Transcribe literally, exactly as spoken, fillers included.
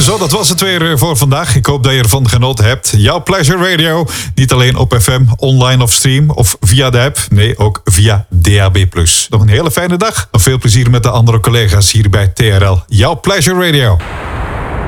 Zo, dat was het weer voor vandaag. Ik hoop dat je ervan genoten hebt. Jouw Pleasure Radio. Niet alleen op F M, online of stream of via de app. Nee, ook via D A B plus. Nog een hele fijne dag. En veel plezier met de andere collega's hier bij T R L. Jouw Pleasure Radio.